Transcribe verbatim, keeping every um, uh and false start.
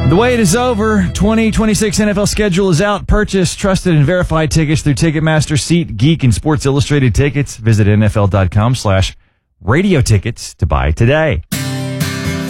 The wait is over. twenty twenty-six N F L schedule is out. Purchase trusted and verified tickets through Ticketmaster, SeatGeek, and Sports Illustrated Tickets. Visit N F L dot com slash radio tickets to buy today.